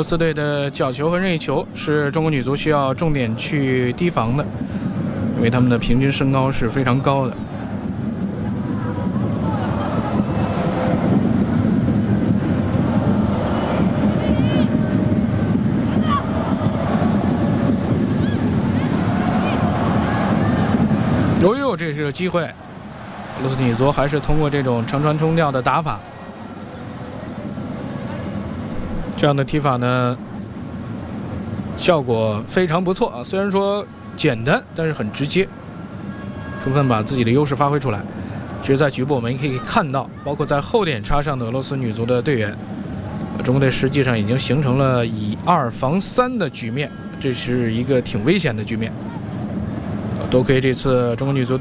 罗斯队的角球和任意球是中国女足需要重点去提防的，因为他们的平均身高是非常高的。这是个机会，俄罗斯女足还是通过这种长传冲吊的打法，这样的踢法呢，效果非常不错啊。虽然说简单，但是很直接，充分把自己的优势发挥出来。其实，在局部我们也可以看到，包括在后点插上的俄罗斯女足的队员，中国队实际上已经形成了以2防3的局面，这是一个挺危险的局面。多亏这次中国女足